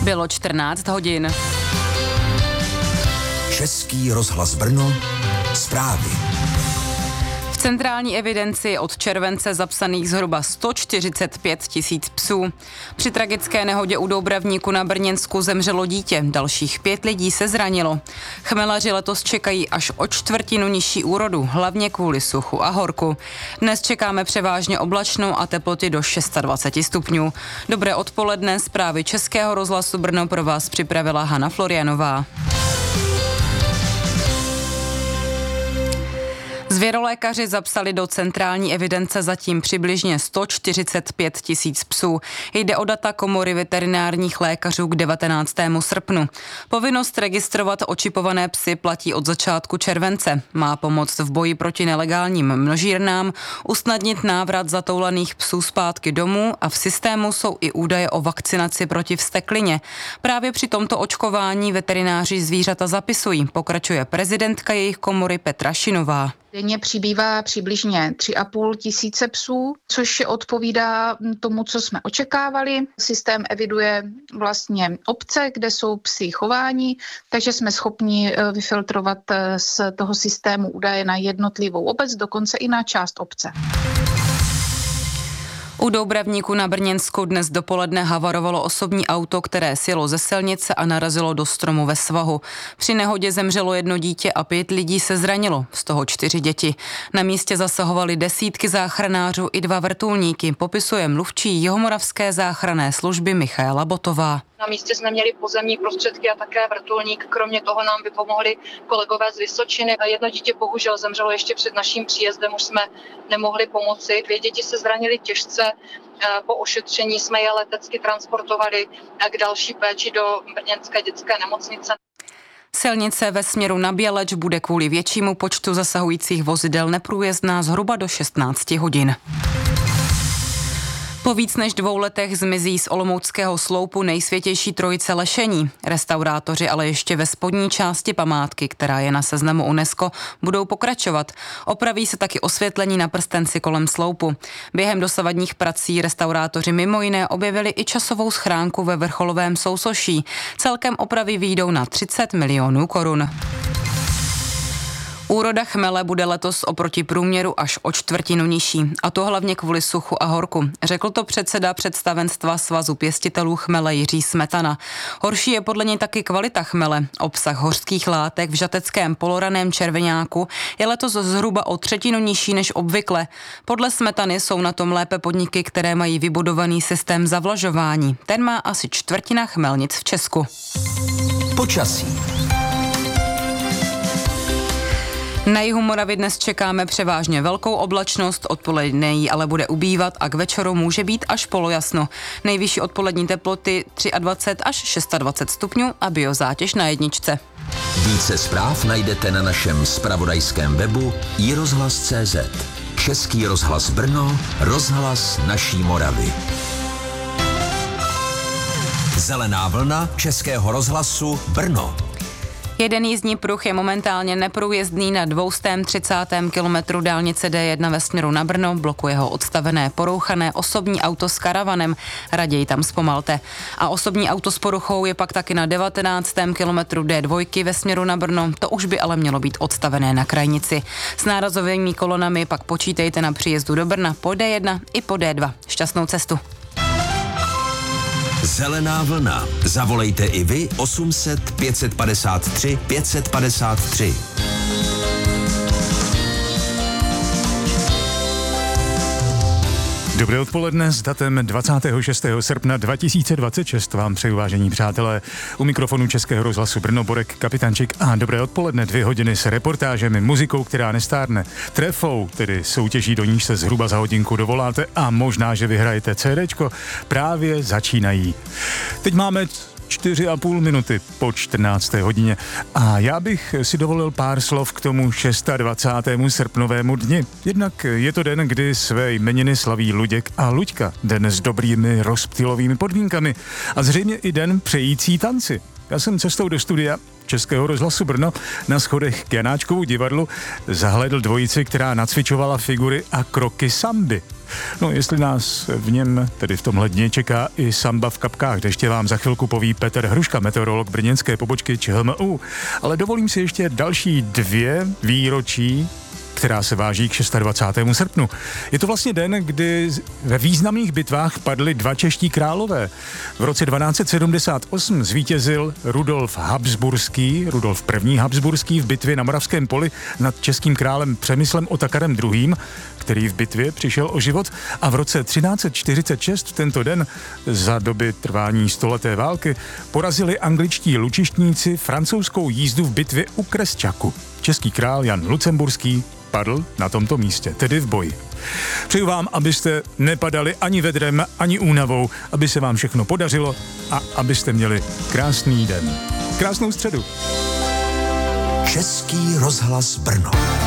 Bylo 14 hodin. Český rozhlas Brno, zprávy. V centrální evidenci je od července zapsaných zhruba 145 000 psů. Při tragické nehodě u Doubravníku na Brněnsku zemřelo dítě, dalších 5 lidí se zranilo. Chmelaři letos čekají až o čtvrtinu nižší úrodu, hlavně kvůli suchu a horku. Dnes čekáme převážně oblačnou a teploty do 26 stupňů. Dobré odpoledne, zprávy Českého rozhlasu Brno pro vás připravila Hana Florianová. Zvěrolékaři zapsali do centrální evidence zatím přibližně 145 000 psů. Jde o data Komory veterinárních lékařů k 19. srpnu. Povinnost registrovat očipované psy platí od začátku července. Má pomoct v boji proti nelegálním množírnám, usnadnit návrat zatoulaných psů zpátky domů a v systému jsou i údaje o vakcinaci proti vzteklině. Právě při tomto očkování veterináři zvířata zapisují, pokračuje prezidentka jejich komory Petra Šinová. Denně přibývá přibližně 3,5 tisíce psů, což odpovídá tomu, co jsme očekávali. Systém eviduje vlastně obce, kde jsou psi chování, takže jsme schopni vyfiltrovat z toho systému údaje na jednotlivou obec, dokonce i na část obce. U Doubravníku na Brněnsku dnes dopoledne havarovalo osobní auto, které sjelo ze silnice a narazilo do stromu ve svahu. Při nehodě zemřelo 1 dítě a 5 lidí se zranilo, z toho 4 děti. Na místě zasahovali desítky záchranářů i 2 vrtulníky, popisuje mluvčí Jihomoravské záchranné služby Michaela Botová. Na místě jsme měli pozemní prostředky a také vrtulník. Kromě toho nám vypomohli kolegové z Vysočiny. 1 dítě bohužel zemřelo ještě před naším příjezdem, už jsme nemohli pomoci. 2 děti se zranily těžce. Po ošetření jsme je letecky transportovali k další péči do brněnské dětské nemocnice. Silnice ve směru na Běleč bude kvůli většímu počtu zasahujících vozidel neprůjezdná zhruba do 16 hodin. Po víc než 2 letech zmizí z olomouckého sloupu nejsvětější trojice lešení. Restaurátoři ale ještě ve spodní části památky, která je na seznamu UNESCO, budou pokračovat. Opraví se taky osvětlení na prstenci kolem sloupu. Během dosavadních prací restaurátoři mimo jiné objevili i časovou schránku ve vrcholovém sousoší. Celkem opravy vyjdou na 30 milionů korun. Úroda chmele bude letos oproti průměru až o čtvrtinu nižší, a to hlavně kvůli suchu a horku. Řekl to předseda představenstva Svazu pěstitelů chmele Jiří Smetana. Horší je podle něj taky kvalita chmele. Obsah hořkých látek v žateckém poloraném červeňáku je letos zhruba o 1/3 nižší než obvykle. Podle Smetany jsou na tom lépe podniky, které mají vybudovaný systém zavlažování. Ten má asi 1/4 chmelnic v Česku. Počasí. Na jihu Moravy dnes čekáme převážně velkou oblačnost, odpoledne jí ale bude ubývat a k večeru může být až polojasno. Nejvyšší odpolední teploty 23 až 26 stupňů a biozátěž na 1. Více zpráv najdete na našem zpravodajském webu iRozhlas.cz. Český rozhlas Brno, rozhlas naší Moravy. Zelená vlna Českého rozhlasu Brno. Jeden jízdní pruh je momentálně neprůjezdný na 230. kilometru dálnice D1 ve směru na Brno, blokuje ho odstavené porouchané osobní auto s karavanem, raději tam zpomalte. A osobní auto s poruchou je pak taky na 19. kilometru D2 ve směru na Brno, to už by ale mělo být odstavené na krajnici. S nárazovými kolonami pak počítejte na příjezdu do Brna po D1 i po D2. Šťastnou cestu. Zelená vlna. Zavolejte i vy 800 553 553. Dobré odpoledne s datem 26. srpna 2026 vám přeju, vážení přátelé. U mikrofonu Českého rozhlasu Brno Borek Kapitančík a dobré odpoledne, 2 hodiny s reportážemi, muzikou, která nestárne, trefou, tedy soutěží, do níž se zhruba za hodinku dovoláte a možná, že vyhrajete CDčko, právě začínají. Teď máme 4,5 minuty po 14. hodině a já bych si dovolil pár slov k tomu 26. srpnovému dni. Jednak je to den, kdy své jmeniny slaví Luděk a Luďka, den s dobrými rozptylovými podmínkami a zřejmě i den přející tanci. Já jsem cestou do studia Českého rozhlasu Brno na schodech k Janáčkovu divadlu zahlédl dvojici, která nacvičovala figury a kroky samby. No, jestli nás v něm, tedy v tomhle dně, čeká i samba v kapkách deště, vám za chvilku poví Petr Hruška, meteorolog brněnské pobočky ČHMÚ. Ale dovolím si ještě další 2 výročí, která se váží k 26. srpnu. Je to vlastně den, kdy ve významných bitvách padli 2 čeští králové. V roce 1278 zvítězil Rudolf I. Habsburský v bitvě na Moravském poli nad českým králem Přemyslem Otakarem II., který v bitvě přišel o život, a v roce 1346 v tento den za doby trvání stoleté války porazili angličtí lučištníci francouzskou jízdu v bitvě u Kresťaku. Český král Jan Lucemburský padl na tomto místě, tedy v boji. Přeju vám, abyste nepadali ani vedrem, ani únavou, aby se vám všechno podařilo a abyste měli krásný den. Krásnou středu. Český rozhlas Brno.